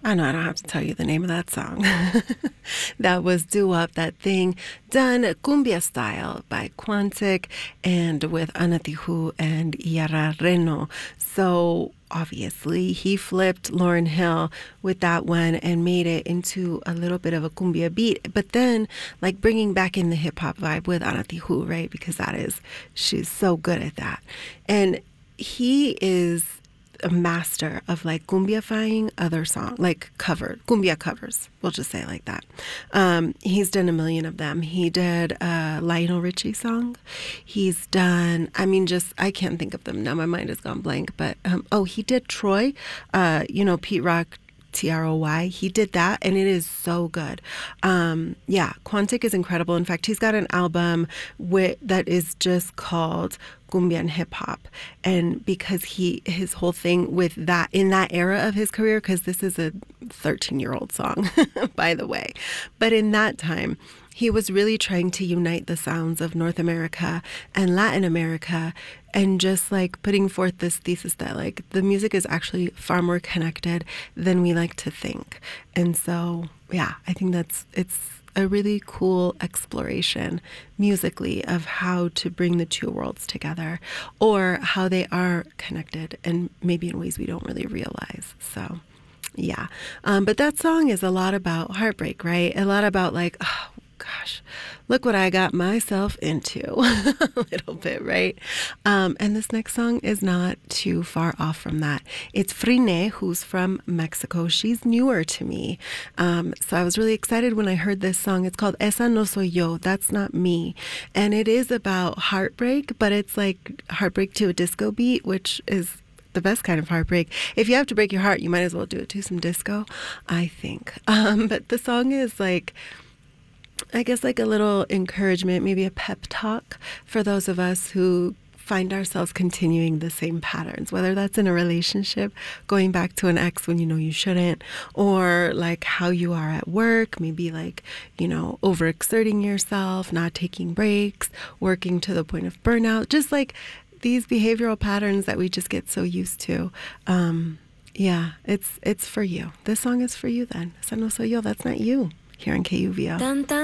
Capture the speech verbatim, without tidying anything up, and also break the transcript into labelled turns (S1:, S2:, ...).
S1: I know I don't have to tell you the name of that song. That was Do Up That Thing, done cumbia style by Quantic and with Ana Tijoux and Yara Reno. So obviously he flipped Lauryn Hill with that one and made it into a little bit of a cumbia beat, but then like bringing back in the hip hop vibe with Ana Tijoux, right? Because that is, she's so good at that. And he is a master of like cumbia-fying other songs, like covered, cumbia covers. We'll just say it like that. Um, he's done a million of them. He did a Lionel Richie song. He's done, I mean, just, I can't think of them now. My mind has gone blank. But, um, oh, he did Troy, uh, you know, Pete Rock, T R O Y. He did that, and it is so good. Um, yeah, Quantic is incredible. In fact, he's got an album with, that is just called Cumbia and Hip Hop. And because he, his whole thing with that, in that era of his career, because this is a thirteen-year-old song, by the way. But in that time, he was really trying to unite the sounds of North America and Latin America, and just like putting forth this thesis that like the music is actually far more connected than we like to think. And so, yeah, I think that's, it's a really cool exploration musically of how to bring the two worlds together, or how they are connected and maybe in ways we don't really realize. So, yeah. Um, but that song is a lot about heartbreak, right? A lot about like, oh, gosh, look what I got myself into a little bit, right? Um, and this next song is not too far off from that. It's Frine, who's from Mexico. She's newer to me. Um, so I was really excited when I heard this song. It's called Esa No Soy Yo, That's Not Me. And it is about heartbreak, but it's like heartbreak to a disco beat, which is the best kind of heartbreak. If you have to break your heart, you might as well do it to some disco, I think. Um, but the song is like, I guess like a little encouragement, maybe a pep talk for those of us who find ourselves continuing the same patterns, whether that's in a relationship, going back to an ex when you know you shouldn't, or like how you are at work, maybe like, you know, overexerting yourself, not taking breaks, working to the point of burnout, just like these behavioral patterns that we just get so used to. Um, yeah, it's it's for you. This song is for you then. Esa no soy yo, that's not you. Here on K U V O.